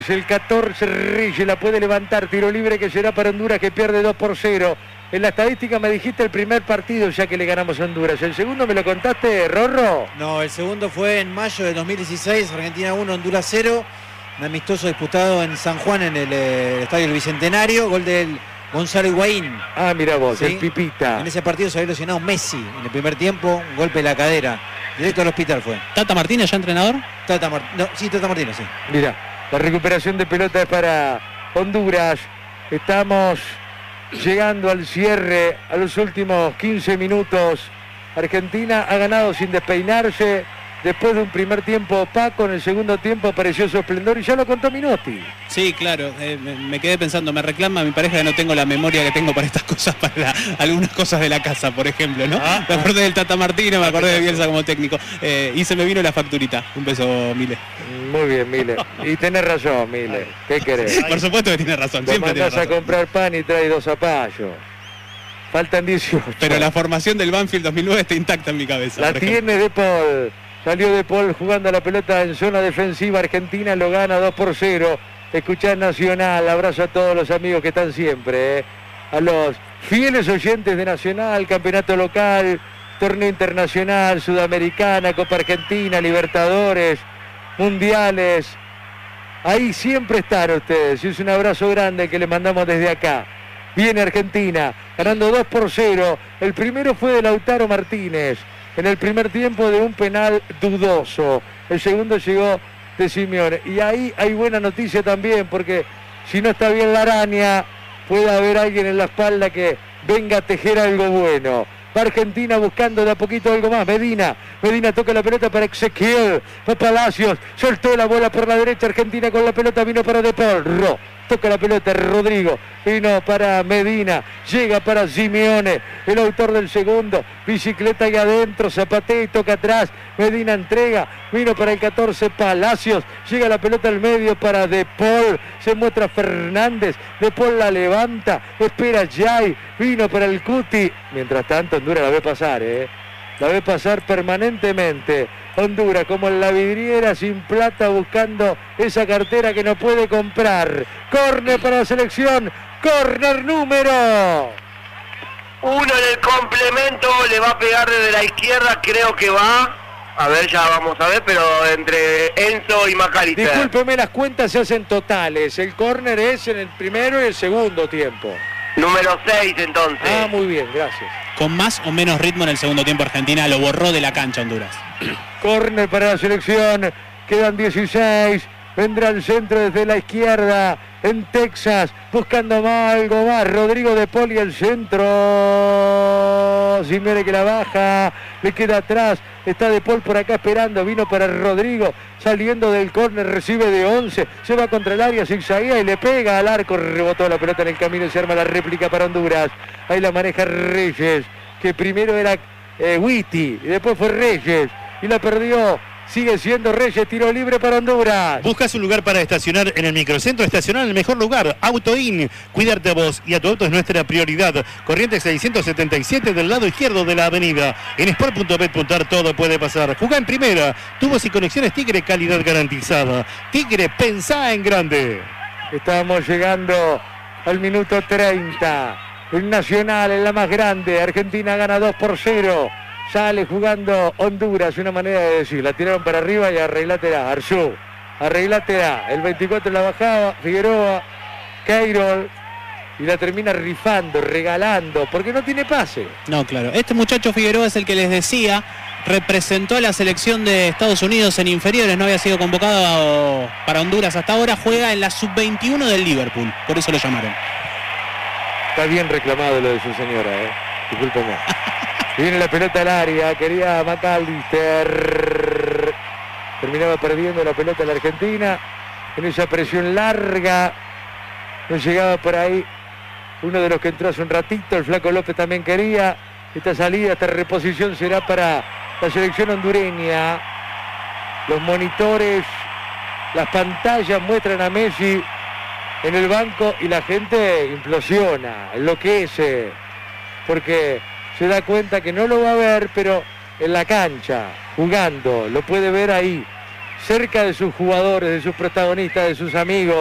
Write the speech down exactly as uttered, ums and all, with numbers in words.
El catorce, Reyes la puede levantar, tiro libre que será para Honduras, que pierde dos por cero. En la estadística me dijiste el primer partido ya que le ganamos a Honduras. ¿El segundo me lo contaste, Rorro? No, el segundo fue en mayo de dos mil dieciséis, Argentina uno, Honduras cero. Un amistoso disputado en San Juan, en el, eh, el Estadio del Bicentenario. Gol del Gonzalo Higuaín. Ah, mira vos, ¿sí? El Pipita. En ese partido se había lesionado Messi en el primer tiempo, un golpe en la cadera. Directo al hospital fue. ¿Tata Martínez ya entrenador? Tata Martínez, no, sí, Tata Martínez, sí. Mira, la recuperación de pelota es para Honduras. Estamos llegando al cierre, a los últimos quince minutos. Argentina ha ganado sin despeinarse. Después de un primer tiempo opaco, en el segundo tiempo apareció su esplendor y ya lo contó Minotti. Sí, claro, eh, me, me quedé pensando, me reclama mi pareja que no tengo la memoria que tengo para estas cosas, para la, algunas cosas de la casa, por ejemplo, ¿no? Ah, me acordé del Tata Martínez, me acordé de Bielsa como técnico, eh, y se me vino la facturita. Un beso, Mile. Muy bien, Mile. Y tenés razón, Mile. ¿Qué querés? Por supuesto que tiene razón, Vos siempre tiene razón. a comprar pan y traes dos zapallos. Faltan dieciocho. Pero la formación del Banfield dos mil nueve está intacta en mi cabeza. La tiene De Paul. Salió De Paul jugando la pelota en zona defensiva. Argentina lo gana dos por cero. Escuchá Nacional. Abrazo a todos los amigos que están siempre. ¿eh? A los fieles oyentes de Nacional, campeonato local, torneo internacional, Sudamericana, Copa Argentina, Libertadores, Mundiales. Ahí siempre están ustedes. Y es un abrazo grande que le mandamos desde acá. Viene Argentina, ganando dos por cero. El primero fue de Lautaro Martínez. En el primer tiempo de un penal dudoso. El segundo llegó de Simeone. Y ahí hay buena noticia también, porque si no está bien la araña, puede haber alguien en la espalda que venga a tejer algo bueno. Va Argentina buscando de a poquito algo más. Medina. Medina toca la pelota para Ezequiel. Va Palacios. Soltó la bola por la derecha. Argentina con la pelota. Vino para De Paul. Ro. Toca la pelota Rodrigo. Vino para Medina. Llega para Simeone. El autor del segundo. Bicicleta ahí adentro. Zapatea y toca atrás. Medina entrega. Vino para el catorce Palacios. Llega la pelota al medio para De Paul. Se muestra Fernández. De Paul la levanta. Espera Jai. Vino para el Cuti. Mientras tanto Honduras la ve pasar, ¿eh? La ve pasar permanentemente. Honduras como en la vidriera sin plata buscando esa cartera que no puede comprar. Córner para la selección. Córner número uno en el complemento. Le va a pegar desde la izquierda. Creo que va. A ver, ya vamos a ver, pero entre Enzo y McAllister. Discúlpeme, las cuentas se hacen totales. El córner es en el primero y el segundo tiempo. Número seis entonces. Ah, muy bien, gracias. Con más o menos ritmo en el segundo tiempo Argentina lo borró de la cancha Honduras. Córner para la selección. Quedan dieciséis. Vendrá el centro desde la izquierda. En Texas. Buscando más, algo más. Rodrigo De Paul y el centro. Simeone que la baja. Le queda atrás. Está De Paul por acá esperando. Vino para Rodrigo. Saliendo del córner. Recibe de once. Se va contra el área. Zigzaguea y le pega al arco. Rebotó la pelota en el camino y se arma la réplica para Honduras. Ahí la maneja Reyes. Que primero era eh, Witty. Y después fue Reyes. Y la perdió. Sigue siendo Reyes, tiro libre para Honduras. Buscas un lugar para estacionar en el microcentro, estacionar en el mejor lugar. AutoIn, cuidarte a vos y a tu auto es nuestra prioridad. Corrientes seiscientos setenta y siete del lado izquierdo de la avenida. En sport punto bet punto ar todo puede pasar. Jugá en primera. Tubos y conexiones Tigre, calidad garantizada. Tigre, pensá en grande. Estamos llegando al minuto treinta. El Nacional es la más grande. Argentina gana dos por cero. Sale jugando Honduras, una manera de decir, la tiraron para arriba y arreglátela, Arzú, arreglátela, el veinticuatro la bajaba, Figueroa, Keirol, y la termina rifando, regalando, porque no tiene pase. No, claro, este muchacho Figueroa es el que les decía, representó a la selección de Estados Unidos en inferiores, no había sido convocado para Honduras hasta ahora, juega en la sub veintiuno del Liverpool, por eso lo llamaron. Está bien reclamado lo de su señora, eh, discúlpeme. Viene la pelota al área, quería McAllister. Terminaba perdiendo la pelota la Argentina. En esa presión larga. No llegaba por ahí uno de los que entró hace un ratito. El Flaco López también quería. Esta salida, esta reposición será para la selección hondureña. Los monitores, las pantallas muestran a Messi en el banco y la gente implosiona, enloquece. Porque se da cuenta que no lo va a ver, pero en la cancha, jugando, lo puede ver ahí. cerca de sus jugadores, de sus protagonistas, de sus amigos.